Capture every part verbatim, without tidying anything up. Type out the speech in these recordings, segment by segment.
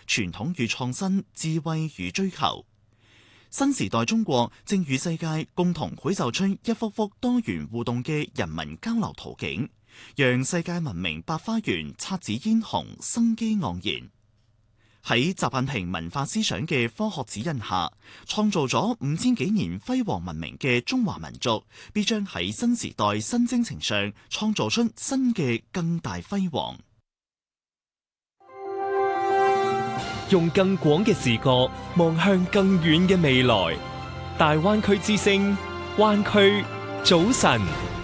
傳統與創新、智慧與追求。新時代中國正與世界共同繪就出一幅幅多元互動嘅人民交流途徑，讓世界文明百花園姹紫嫣紅、生機盎然。喺習近平文化思想嘅科學指引下，創造咗五千幾年輝煌文明嘅中華民族，必將喺新時代新征程上創造出新嘅更大輝煌。 用更廣嘅視角望向更遠嘅未來，大灣區之聲，灣區早晨。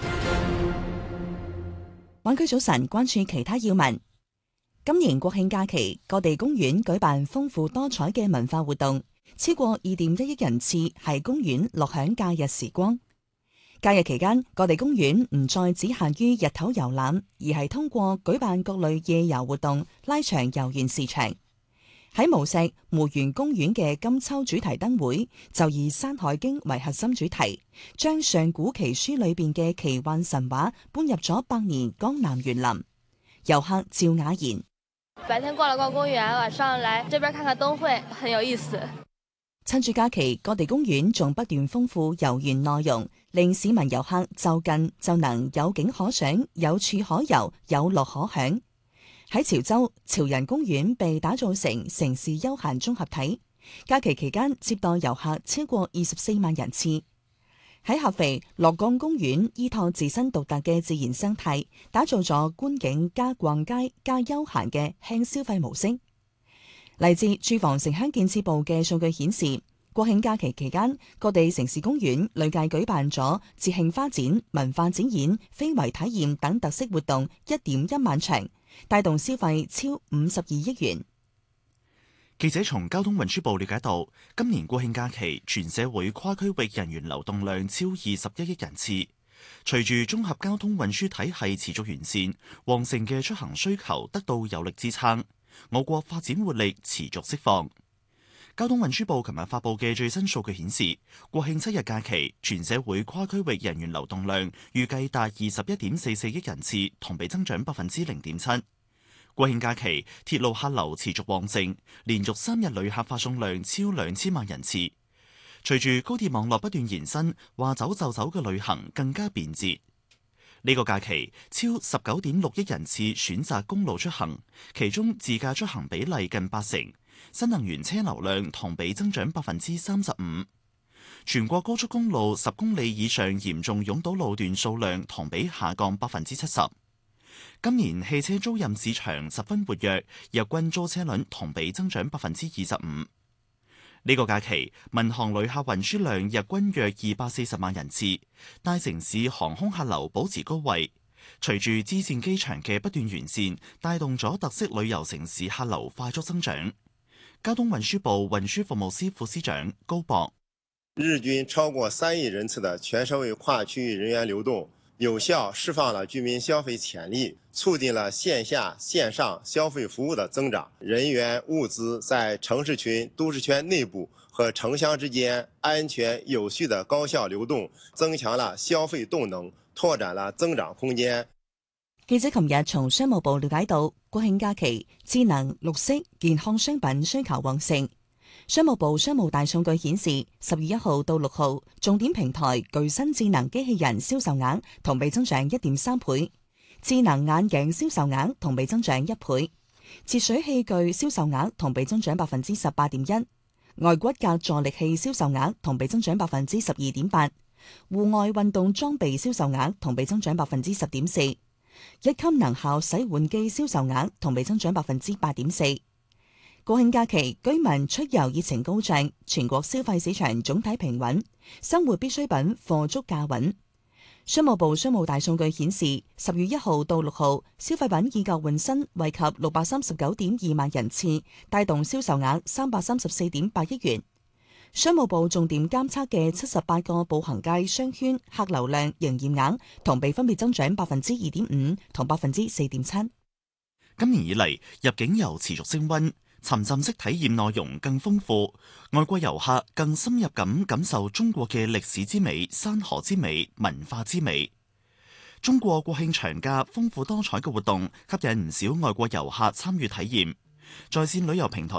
灣區早晨，關注其他要聞。今年國慶假期，各地公園舉辦豐富多彩嘅文化活動，超過二點一億人次喺公園樂享假日時光。假日期間，各地公園唔再只限於日頭遊覽，而係通過舉辦各類夜遊活動，拉長遊園時長。喺無錫梅園公園嘅金秋主題燈會就以《山海經》為核心主題，將上古奇書裏邊嘅奇幻神話搬入咗百年江南園林。遊客趙雅賢： 白天逛了逛公園，晚上來這邊看看燈會，很有意思。 趁住假期，各地公園仲不斷豐富遊園內容，令市民遊客就近就能有景可賞、有處可遊、有樂可享。喺潮州，潮人公園被打造成城市休閒綜合體，假期期間接待遊客超過二十四萬人次。喺合肥，樂江公園依託自身獨特嘅自然生態，打造咗觀景加逛街加休閒嘅輕消費模式。嚟自住房城鄉建設部嘅數據顯示，國慶假期期間，各地城市公園累計舉辦咗節慶花展、文化展演、非遺體驗等特色活動一點一萬場，帶動消費超五十二億元。 記者從交通運輸部了解到，今年國慶假期全社會跨區域人員流動量超二十一億人次。隨住綜合交通運輸體系持續完善，旺盛嘅出行需求得到有力支撐，我國發展活力持續釋放。交通運輸部琴日發布嘅最新數據顯示，國慶七日假期全社會跨區域人員流動量預計達二十一點四四億人次，同比增長百分之零點七。國慶假期鐵路客流持續旺盛，連續三日旅客發送量超兩千萬人次。隨住高鐵網絡不斷延伸，話走就走嘅旅行更加便捷。呢個假期超十九點六億人次選擇公路出行，其中自駕出行比例近八成。新能源車流量同比增長百分之三十五。全國高速公路十公里以上嚴重擁堵路段數量同比下降百分之七十。今年汽車租賃市場十分活躍，日均租車輪同比增長百分之二十五。呢個假期，民航旅客運輸量日均約二百四十萬人次，大城市航空客流保持高位。隨住支線機場嘅不斷完善，帶動咗特色旅遊城市客流快速增長。交通運輸部運輸服務司副司長高博： 日均超過三億人次的全社會跨區域人員流動，有效釋放了居民消費潛力，促進了線下線上消費服務的增長，人員物資在城市群、都市圈內部和城鄉之間安全有序的高效流動，增強了消費動能，拓展了增長空間。 記者琴日從商務部了解到，國慶假期智能、綠色、健康商品需求旺盛。商務部商務大數據顯示，十月一號到六號，重點平台具身智能機器人銷售額同比增長一點三倍，智能眼鏡銷售額同比增長一倍，節水器具銷售額同比增長百分之十八點一，外骨骼助力器銷售額同比增長百分之十二點八，戶外運動裝備銷售額同比增長百分之十點四。一級能效洗碗機銷售額同比增長百分之八點四。國慶假期居民出遊熱情高漲，全國消費市場總體平穩，生活必需品貨足價穩。商務部商務大數據顯示，十月一號到六號，消費品以舊換新惠及六百三十九點二萬人次，帶動銷售額三百三十四點八億元。商務部重點監測嘅七十八個步行街商圈客流量營業額同比分別增長百分之二點五同百分之四點七。 今年以嚟，入境遊持續升溫，沉浸式體驗內容更豐富，外國遊客更深入咁感受中國嘅歷史之美、山河之美、文化之美。中國國慶長假豐富多彩嘅活動，吸引唔少外國遊客參與體驗。在線旅遊平台